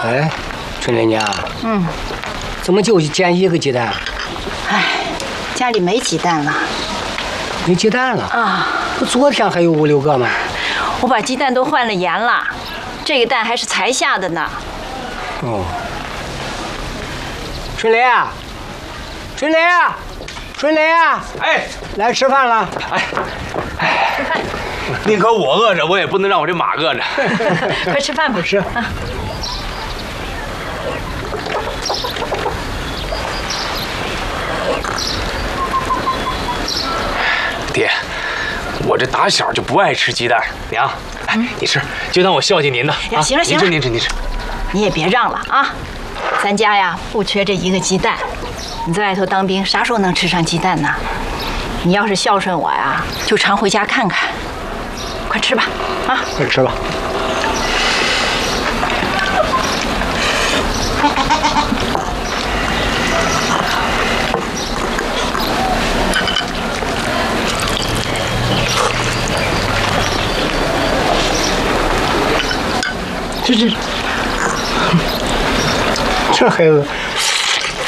哎，春莲娘，怎么就捡一个鸡蛋？ 哎，家里没鸡蛋了。 没鸡蛋了啊？ 不，昨天还有5、6个吗？ 我把鸡蛋都换了盐了，这个蛋还是才下的呢。 哦。春莲啊，春莲啊，春莲啊！ 哎， 来吃饭了。 吃饭。宁可我饿着，我也不能让我这马饿着。 快吃饭吧。 吃啊。 爹，我这打小就不爱吃鸡蛋。娘，哎，你吃，就当我孝敬您的。 呀，行了行了， 您吃。 你也别让了啊！咱家呀不缺这一个鸡蛋，你在外头当兵，啥时候能吃上鸡蛋呢？你要是孝顺我呀，就常回家看看。快吃吧，啊！ 快吃吧。这孩子